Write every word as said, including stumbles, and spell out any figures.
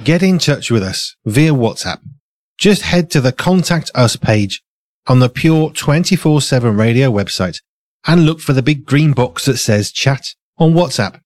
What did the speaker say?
get in touch with us via WhatsApp. Just head to the Contact Us page on the Pure twenty-four seven Radio website and look for the big green box that says Chat on WhatsApp.